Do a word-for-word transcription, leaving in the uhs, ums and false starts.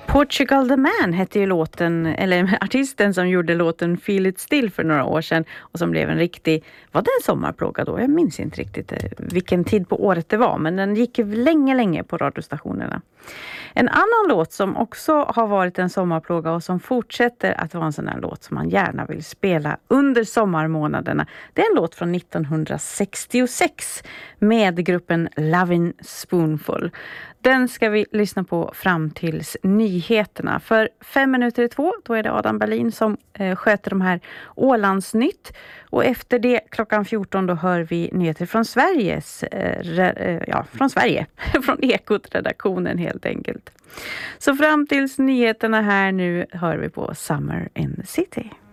Portugal the Man hette ju låten, eller artisten som gjorde låten Feel It Still för några år sedan och som blev en riktig, var det en sommarplåga då? Jag minns inte riktigt vilken tid på året det var, men den gick länge, länge på radiostationerna. En annan låt som också har varit en sommarplåga och som fortsätter att vara en sån här låt som man gärna vill spela under sommarmånaderna. Det är en låt från nittonhundrasextiosex med gruppen Lovin' Spoonful. Den ska vi lyssna på fram tills nyheterna. För fem minuter i två, då är det Adam Berlin som eh, sköter de här Ålandsnytt. Och efter det klockan fjorton då hör vi nyheter från Sveriges, eh, re, eh, ja från Sverige, från Ekot-redaktionen helt enkelt. Så fram tills nyheterna här nu hör vi på Summer in the City.